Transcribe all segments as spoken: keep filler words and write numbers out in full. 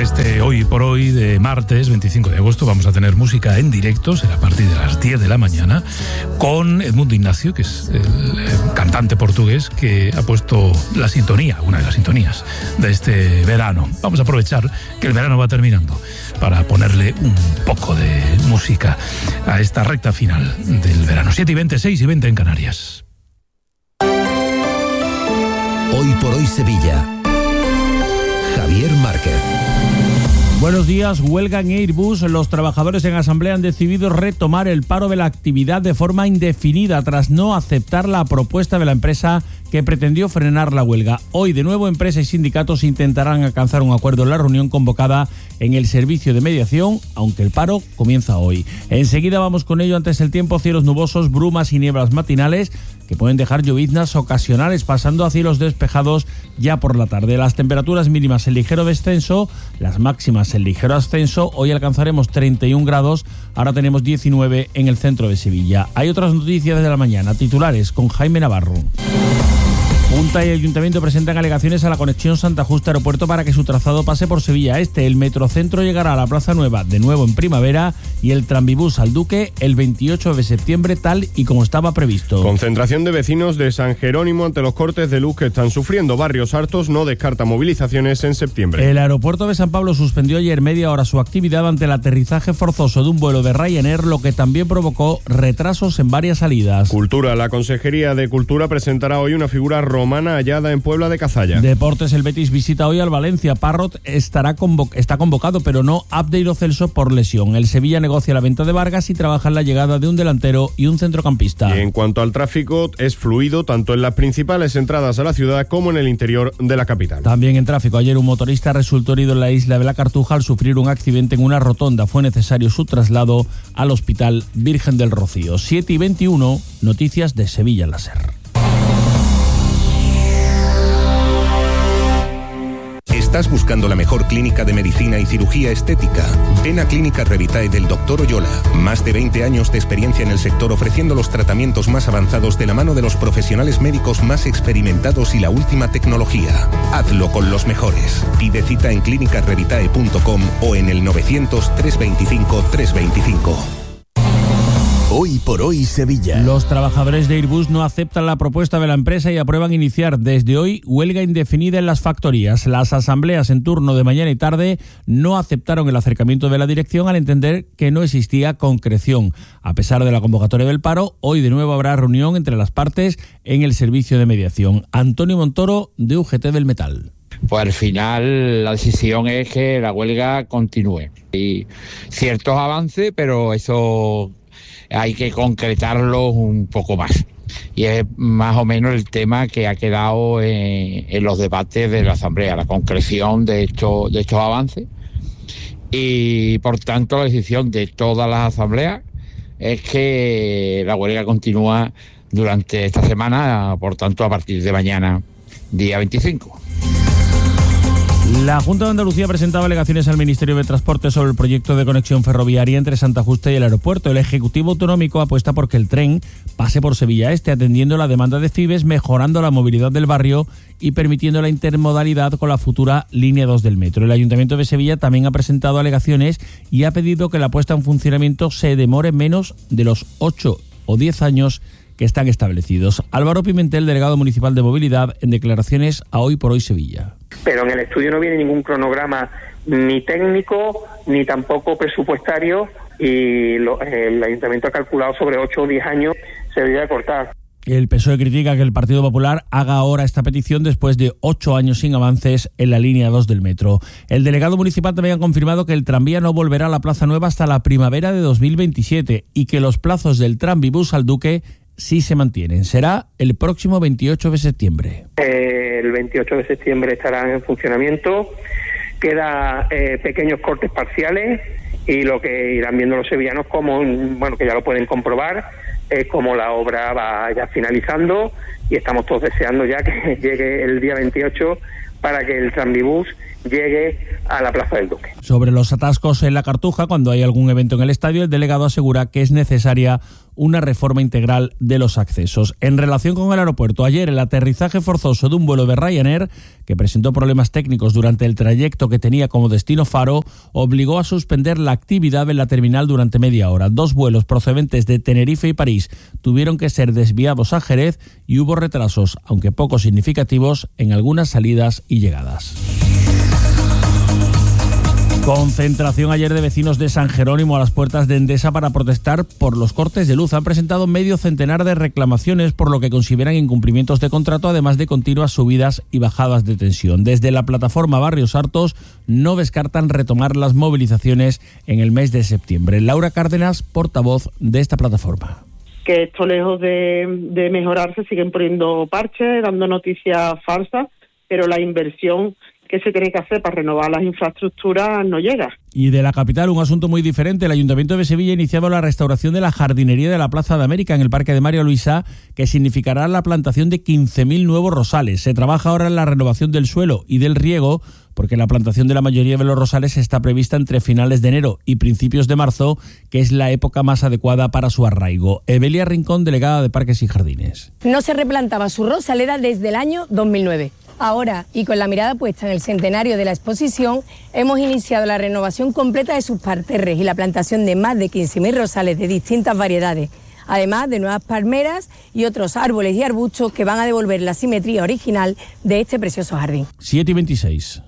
este Hoy por Hoy de martes veinticinco de agosto vamos a tener música en directo, será a partir de las diez de la mañana, con Edmundo Ignacio, que es el cantante portugués que ha puesto la sintonía, una de las sintonías de este verano. Vamos a aprovechar que el verano va terminando para ponerle un poco de música a esta recta final del verano. siete y veinte, seis y veinte en Canarias. Hoy por Hoy Sevilla. Javier Márquez. Buenos días. Huelga en Airbus. Los trabajadores en asamblea han decidido retomar el paro de la actividad de forma indefinida tras no aceptar la propuesta de la empresa que pretendió frenar la huelga. Hoy, de nuevo, empresa y sindicatos intentarán alcanzar un acuerdo en la reunión convocada en el servicio de mediación, aunque el paro comienza hoy. Enseguida vamos con ello. Antes el tiempo, cielos nubosos, brumas y nieblas matinales que pueden dejar lloviznas ocasionales, pasando a cielos despejados ya por la tarde. Las temperaturas mínimas en ligero descenso, las máximas en ligero ascenso. Hoy alcanzaremos treinta y un grados, ahora tenemos diecinueve en el centro de Sevilla. Hay otras noticias de la mañana, titulares con Jaime Navarro. Junta y Ayuntamiento presentan alegaciones a la conexión Santa Justa Aeropuerto para que su trazado pase por Sevilla Este. El Metrocentro llegará a la Plaza Nueva de nuevo en primavera y el tranvibús al Duque el veintiocho de septiembre, tal y como estaba previsto. Concentración de vecinos de San Jerónimo ante los cortes de luz que están sufriendo. Barrios Hartos no descarta movilizaciones en septiembre. El aeropuerto de San Pablo suspendió ayer media hora su actividad ante el aterrizaje forzoso de un vuelo de Ryanair, lo que también provocó retrasos en varias salidas. Cultura. La Consejería de Cultura presentará hoy una figura romana hallada en Puebla de Cazalla. Deportes. El Betis visita hoy al Valencia. Parrot estará convo- está convocado, pero no Abdeiro Celso por lesión. El Sevilla negocia la venta de Vargas y trabaja en la llegada de un delantero y un centrocampista. Y en cuanto al tráfico, es fluido tanto en las principales entradas a la ciudad como en el interior de la capital. También en tráfico. Ayer un motorista resultó herido en la isla de la Cartuja al sufrir un accidente en una rotonda. Fue necesario su traslado al Hospital Virgen del Rocío. siete y veintiuno, noticias de Sevilla Láser. ¿Estás buscando la mejor clínica de medicina y cirugía estética? Ven a Clínica Revitae del doctor Oyola. Más de veinte años de experiencia en el sector ofreciendo los tratamientos más avanzados de la mano de los profesionales médicos más experimentados y la última tecnología. Hazlo con los mejores. Pide cita en clínica revitae punto com o en el novecientos, trescientos veinticinco, trescientos veinticinco. Hoy por Hoy Sevilla. Los trabajadores de Airbus no aceptan la propuesta de la empresa y aprueban iniciar desde hoy huelga indefinida en las factorías. Las asambleas en turno de mañana y tarde no aceptaron el acercamiento de la dirección al entender que no existía concreción. A pesar de la convocatoria del paro, hoy de nuevo habrá reunión entre las partes en el servicio de mediación. Antonio Montoro, de U G T del Metal. Pues al final la decisión es que la huelga continúe. Y ciertos avances, pero eso hay que concretarlo un poco más. Y es más o menos el tema que ha quedado en, en los debates de la Asamblea, la concreción de estos, de estos avances. Y por tanto la decisión de todas las asambleas es que la huelga continúa durante esta semana, por tanto a partir de mañana, día veinticinco. La Junta de Andalucía presentaba alegaciones al Ministerio de Transporte sobre el proyecto de conexión ferroviaria entre Santa Justa y el aeropuerto. El Ejecutivo Autonómico apuesta por que el tren pase por Sevilla Este, atendiendo la demanda de Fibes, mejorando la movilidad del barrio y permitiendo la intermodalidad con la futura línea dos del metro. El Ayuntamiento de Sevilla también ha presentado alegaciones y ha pedido que la puesta en funcionamiento se demore menos de los ocho o diez años que están establecidos. Álvaro Pimentel, delegado municipal de movilidad, en declaraciones a Hoy por Hoy Sevilla. Pero en el estudio no viene ningún cronograma ni técnico ni tampoco presupuestario y lo, el Ayuntamiento ha calculado sobre ocho o diez años se debería cortar. El P S O E critica que el Partido Popular haga ahora esta petición después de ocho años sin avances en la línea dos del metro. El delegado municipal también ha confirmado que el tranvía no volverá a la Plaza Nueva hasta la primavera de dos mil veintisiete y que los plazos del tranvibús al Duque sí se mantienen. Será el próximo veintiocho de septiembre. Eh, el veintiocho de septiembre estarán en funcionamiento. Queda eh, pequeños cortes parciales y lo que irán viendo los sevillanos, como bueno, que ya lo pueden comprobar, es como la obra va ya finalizando y estamos todos deseando ya que llegue el día veintiocho para que el tranvibús llegue a la Plaza del Duque. Sobre los atascos en la Cartuja, cuando hay algún evento en el estadio, el delegado asegura que es necesaria una reforma integral de los accesos. En relación con el aeropuerto, ayer el aterrizaje forzoso de un vuelo de Ryanair, que presentó problemas técnicos durante el trayecto que tenía como destino Faro, obligó a suspender la actividad en la terminal durante media hora. Dos vuelos procedentes de Tenerife y París tuvieron que ser desviados a Jerez y hubo retrasos, aunque poco significativos, en algunas salidas y llegadas. Concentración ayer de vecinos de San Jerónimo a las puertas de Endesa para protestar por los cortes de luz. Han presentado medio centenar de reclamaciones por lo que consideran incumplimientos de contrato, además de continuas subidas y bajadas de tensión. Desde la plataforma Barrios Hartos no descartan retomar las movilizaciones en el mes de septiembre. Laura Cárdenas, portavoz de esta plataforma. Que esto, lejos de, de mejorarse, siguen poniendo parches, dando noticias falsas, pero la inversión que se tiene que hacer para renovar las infraestructuras no llega. Y de la capital, un asunto muy diferente. El Ayuntamiento de Sevilla ha iniciado la restauración de la jardinería de la Plaza de América en el Parque de María Luisa, que significará la plantación de quince mil nuevos rosales. Se trabaja ahora en la renovación del suelo y del riego, porque la plantación de la mayoría de los rosales está prevista entre finales de enero y principios de marzo, que es la época más adecuada para su arraigo. Evelia Rincón, delegada de Parques y Jardines. No se replantaba su rosaleda desde el año dos mil nueve. Ahora, y con la mirada puesta en el centenario de la exposición, hemos iniciado la renovación completa de sus parterres y la plantación de más de quince mil rosales de distintas variedades, además de nuevas palmeras y otros árboles y arbustos que van a devolver la simetría original de este precioso jardín. siete y veintiséis.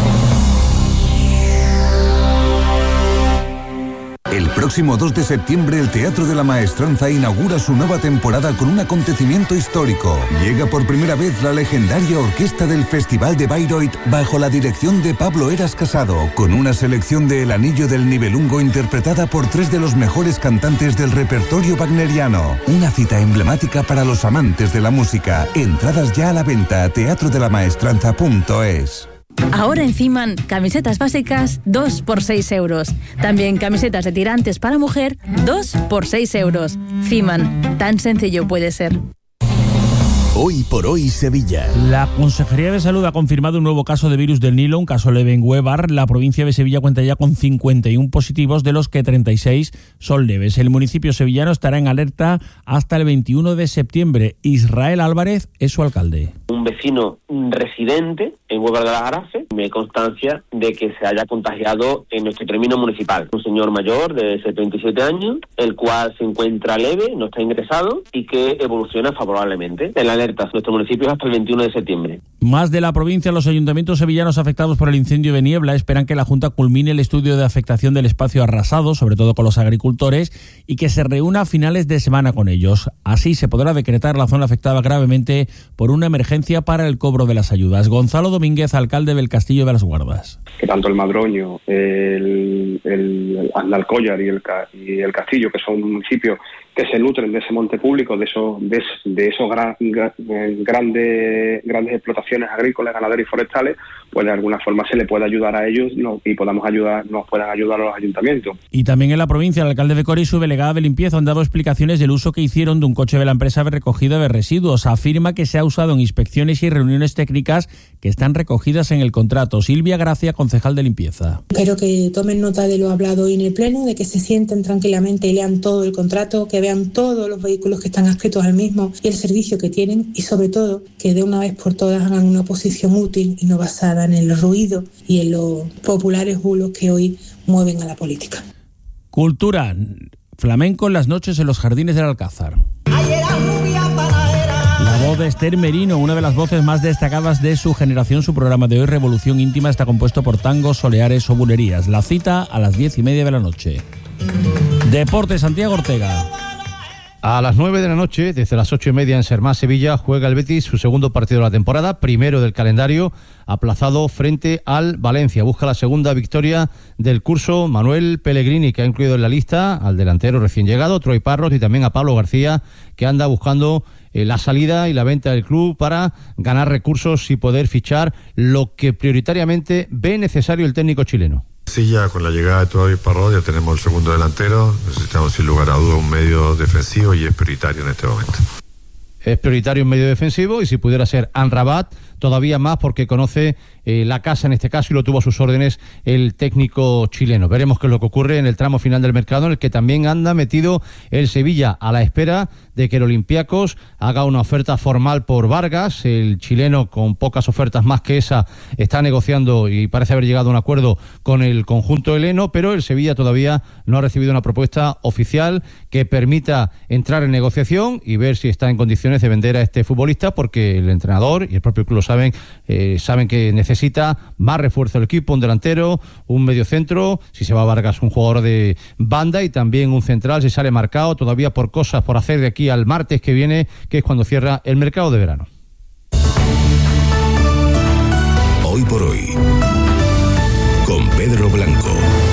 El próximo dos de septiembre el Teatro de la Maestranza inaugura su nueva temporada con un acontecimiento histórico. Llega por primera vez la legendaria orquesta del Festival de Bayreuth bajo la dirección de Pablo Eras Casado, con una selección de El Anillo del Nibelungo interpretada por tres de los mejores cantantes del repertorio wagneriano. Una cita emblemática para los amantes de la música. Entradas ya a la venta a teatro de la maestranza punto es. Ahora en Fiman, camisetas básicas dos por seis euros. También camisetas de tirantes para mujer dos por seis euros. Fiman, tan sencillo puede ser. Hoy por hoy Sevilla. La Consejería de Salud ha confirmado un nuevo caso de virus del Nilo, un caso leve en Huévar. La provincia de Sevilla cuenta ya con cincuenta y uno positivos, de los que treinta y seis son leves. El municipio sevillano estará en alerta hasta el veintiuno de septiembre. Israel Álvarez es su alcalde. Un vecino residente en Huévar de las Arafes me constancia de que se haya contagiado en nuestro término municipal. Un señor mayor de setenta y siete años, el cual se encuentra leve, no está ingresado y que evoluciona favorablemente. En la alerta nuestro municipio es hasta el veintiuno de septiembre. Más de la provincia, los ayuntamientos sevillanos afectados por el incendio de Niebla esperan que la Junta culmine el estudio de afectación del espacio arrasado, sobre todo con los agricultores, y que se reúna a finales de semana con ellos. Así se podrá decretar la zona afectada gravemente por una emergencia para el cobro de las ayudas. Gonzalo Domínguez, alcalde del Castillo de las Guardas. Que tanto el Madroño, el, el, el Alcollar y el, y el Castillo, que son municipios que se nutren de ese monte público, de esos de, de esos gran, gran, grandes grandes explotaciones agrícolas, ganaderas y forestales, pues de alguna forma se le puede ayudar a ellos, ¿no? Y podamos ayudar, nos puedan ayudar a los ayuntamientos. Y también en la provincia, el alcalde de Coria y su delegada de limpieza han dado explicaciones del uso que hicieron de un coche de la empresa de recogida de residuos. Afirma que se ha usado en inspecciones y reuniones técnicas que están recogidas en el contrato. Silvia Gracia, concejal de limpieza. Quiero que tomen nota de lo hablado hoy en el Pleno, de que se sienten tranquilamente y lean todo el contrato, que vean todos los vehículos que están adscritos al mismo y el servicio que tienen, y sobre todo que de una vez por todas hagan una oposición útil y no basada en el ruido y en los populares bulos que hoy mueven a la política. Cultura. Flamenco en las noches en los jardines del Alcázar. La voz de Esther Merino, una de las voces más destacadas de su generación. Su programa de hoy, Revolución Íntima, está compuesto por tangos, soleares o bulerías. La cita a las diez y media de la noche. Deporte, Santiago Ortega. A las nueve de la noche, desde las ocho y media en Sermás, Sevilla, juega el Betis su segundo partido de la temporada, primero del calendario, aplazado frente al Valencia. Busca la segunda victoria del curso Manuel Pellegrini, que ha incluido en la lista al delantero recién llegado, Troy Parrott, y también a Pablo García, que anda buscando eh, la salida y la venta del club para ganar recursos y poder fichar lo que prioritariamente ve necesario el técnico chileno. Sí, ya con la llegada de Troy Parrott ya tenemos el segundo delantero, necesitamos sin lugar a duda un medio defensivo y es prioritario en este momento. Es prioritario un medio defensivo y si pudiera ser Amrabat, todavía más porque conoce eh, la casa en este caso y lo tuvo a sus órdenes el técnico chileno. Veremos qué es lo que ocurre en el tramo final del mercado, en el que también anda metido el Sevilla, a la espera de que el Olympiacos haga una oferta formal por Vargas. El chileno, con pocas ofertas más que esa, está negociando y parece haber llegado a un acuerdo con el conjunto heleno, pero el Sevilla todavía no ha recibido una propuesta oficial que permita entrar en negociación y ver si está en condiciones de vender a este futbolista, porque el entrenador y el propio club lo saben, eh, saben que necesita más refuerzo del equipo, un delantero, un mediocentro, si se va a Vargas, un jugador de banda, y también un central si sale marcado, todavía por cosas por hacer de aquí al martes que viene, que es cuando cierra el mercado de verano. Hoy por hoy, con Pedro Blanco.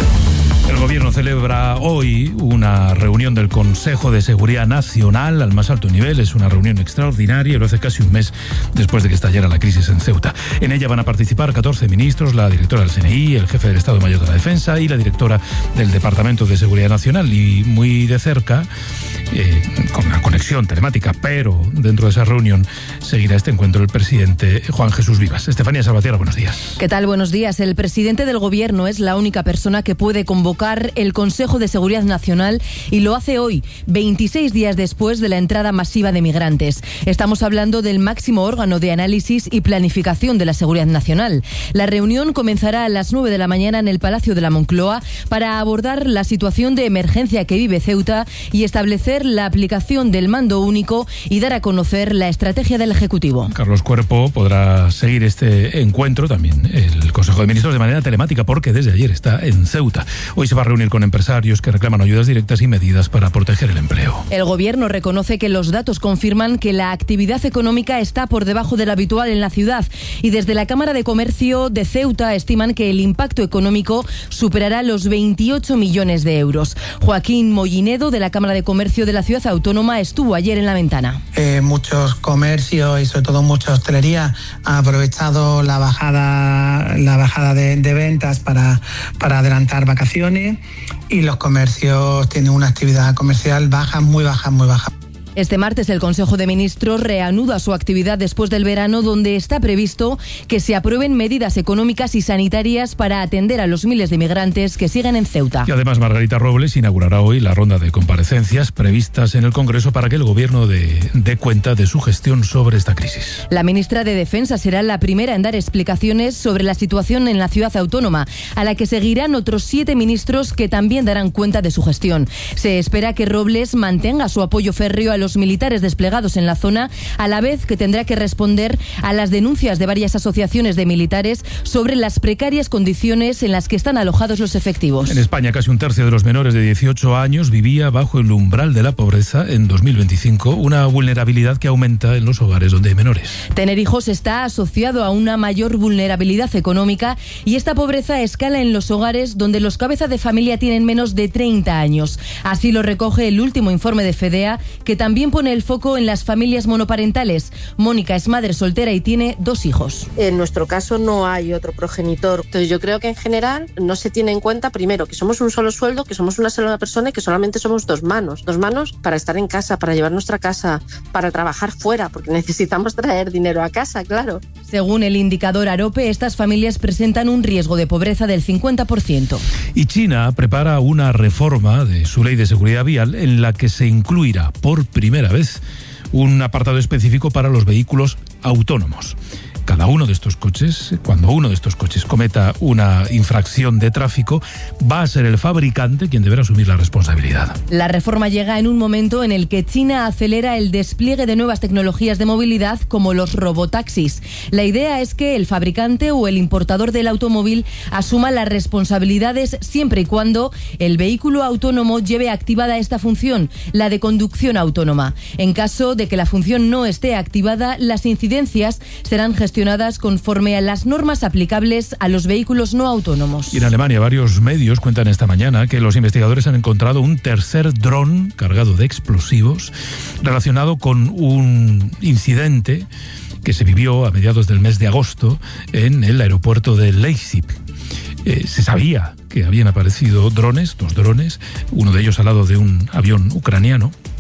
El Gobierno celebra hoy una reunión del Consejo de Seguridad Nacional al más alto nivel. Es una reunión extraordinaria y lo hace casi un mes después de que estallara la crisis en Ceuta. En ella van a participar catorce ministros, la directora del C N I, el jefe del Estado Mayor de la Defensa y la directora del Departamento de Seguridad Nacional. Y muy de cerca, eh, con una conexión telemática, pero dentro de esa reunión seguirá este encuentro el presidente Juan Jesús Vivas. Estefanía Salvatierra, buenos días. ¿Qué tal? Buenos días. El presidente del Gobierno es la única persona que puede convocar el Consejo de Seguridad Nacional y lo hace hoy, veintiséis días después de la entrada masiva de migrantes. Estamos hablando del máximo órgano de análisis y planificación de la seguridad nacional. La reunión comenzará a las nueve de la mañana en el Palacio de la Moncloa para abordar la situación de emergencia que vive Ceuta y establecer la aplicación del mando único y dar a conocer la estrategia del Ejecutivo. Carlos Cuerpo podrá seguir este encuentro, también el Consejo de Ministros, de manera telemática, porque desde ayer está en Ceuta. Hoy se va a reunir con empresarios que reclaman ayudas directas y medidas para proteger el empleo. El Gobierno reconoce que los datos confirman que la actividad económica está por debajo de la habitual en la ciudad y desde la Cámara de Comercio de Ceuta estiman que el impacto económico superará los veintiocho millones de euros. Joaquín Mollinedo, de la Cámara de Comercio de la Ciudad Autónoma, estuvo ayer en la ventana. Eh, muchos comercios y sobre todo mucha hostelería han aprovechado la bajada, la bajada de, de ventas para, para adelantar vacaciones. Y los comercios tienen una actividad comercial baja, muy baja, muy baja. Este martes el Consejo de Ministros reanuda su actividad después del verano, donde está previsto que se aprueben medidas económicas y sanitarias para atender a los miles de migrantes que siguen en Ceuta. Y además Margarita Robles inaugurará hoy la ronda de comparecencias previstas en el Congreso para que el Gobierno dé, dé cuenta de su gestión sobre esta crisis. La ministra de Defensa será la primera en dar explicaciones sobre la situación en la ciudad autónoma, a la que seguirán otros siete ministros que también darán cuenta de su gestión. Se espera que Robles mantenga su apoyo férreo a los militares desplegados en la zona, a la vez que tendrá que responder a las denuncias de varias asociaciones de militares sobre las precarias condiciones en las que están alojados los efectivos. En España, casi un tercio de los menores de dieciocho años vivía bajo el umbral de la pobreza en dos mil veinticinco, una vulnerabilidad que aumenta en los hogares donde hay menores. Tener hijos está asociado a una mayor vulnerabilidad económica y esta pobreza escala en los hogares donde los cabezas de familia tienen menos de treinta años. Así lo recoge el último informe de FEDEA, que también También pone el foco en las familias monoparentales. Mónica es madre soltera y tiene dos hijos. En nuestro caso no hay otro progenitor. Entonces yo creo que en general no se tiene en cuenta, primero, que somos un solo sueldo, que somos una sola persona y que solamente somos dos manos. Dos manos para estar en casa, para llevar nuestra casa, para trabajar fuera, porque necesitamos traer dinero a casa, claro. Según el indicador AROPE, estas familias presentan un riesgo de pobreza del cincuenta por ciento. Y China prepara una reforma de su ley de seguridad vial en la que se incluirá por primera vez un apartado específico para los vehículos autónomos. Cada uno de estos coches, cuando uno de estos coches cometa una infracción de tráfico, va a ser el fabricante quien deberá asumir la responsabilidad. La reforma llega en un momento en el que China acelera el despliegue de nuevas tecnologías de movilidad como los robotaxis. La idea es que el fabricante o el importador del automóvil asuma las responsabilidades siempre y cuando el vehículo autónomo lleve activada esta función, la de conducción autónoma. En caso de que la función no esté activada, las incidencias serán gestionadas conforme a las normas aplicables a los vehículos no autónomos. Y en Alemania varios medios cuentan esta mañana que los investigadores han encontrado un tercer dron cargado de explosivos relacionado con un incidente que se vivió a mediados del mes de agosto en el aeropuerto de Leipzig. Eh, se sabía que habían aparecido drones, dos drones, uno de ellos al lado de un avión ucraniano,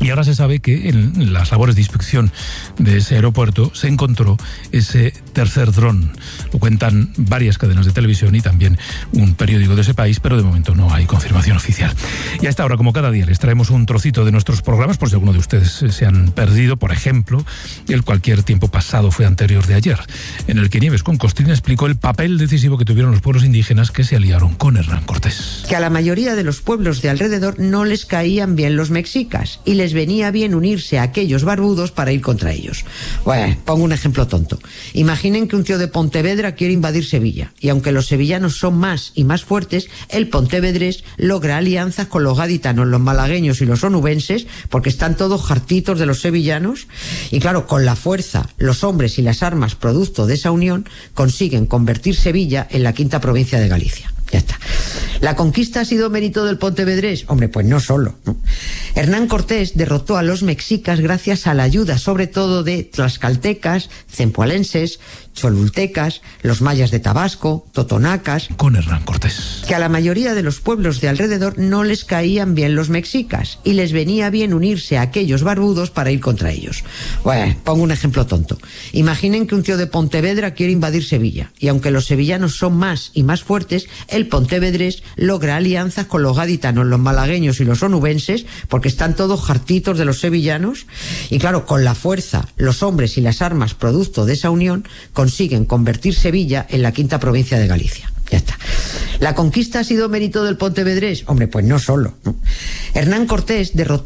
Y ahora se sabe que en las labores de inspección de ese aeropuerto se encontró ese tercer dron. Lo cuentan varias cadenas de televisión y también un periódico de ese país, pero de momento no hay confirmación oficial. Y a esta hora, como cada día, les traemos un trocito de nuestros programas, por si alguno de ustedes se han perdido. Por ejemplo, el Cualquier tiempo pasado fue anterior de ayer, en el que Nieves con Costrina explicó el papel decisivo que tuvieron los pueblos indígenas que se aliaron con Hernán Cortés. Que a la mayoría de los pueblos de alrededor no les caían bien los mexicas y les venía bien unirse a aquellos barbudos para ir contra ellos. Bueno, pongo un ejemplo tonto. Imaginen que un tío de Pontevedra quiere invadir Sevilla, y aunque los sevillanos son más y más fuertes, el pontevedrés logra alianzas con los gaditanos, los malagueños y los onubenses, porque están todos hartitos de los sevillanos, y claro, con la fuerza, los hombres y las armas producto de esa unión, consiguen convertir Sevilla en la quinta provincia de Galicia. Ya está. ¿La conquista ha sido mérito del pontevedrés? Hombre, pues no solo, ¿no? Hernán Cortés derrotó a los mexicas gracias a la ayuda sobre todo de tlaxcaltecas, zempoalenses, cholultecas, los mayas de Tabasco, totonacas. Con Hernán Cortés. Que a la mayoría de los pueblos de alrededor no les caían bien los mexicas y les venía bien unirse a aquellos barbudos para ir contra ellos. Bueno, pongo un ejemplo tonto. Imaginen que un tío de Pontevedra quiere invadir Sevilla, y aunque los sevillanos son más y más fuertes, el pontevedrés logra alianzas con los gaditanos, los malagueños y los onubenses, porque están todos hartitos de los sevillanos, y claro, con la fuerza, los hombres y las armas producto de esa unión, consiguen convertir Sevilla en la quinta provincia de Galicia. Ya está. ¿La conquista ha sido mérito del pontevedrés? Hombre, pues no solo, ¿no? Hernán Cortés derrotó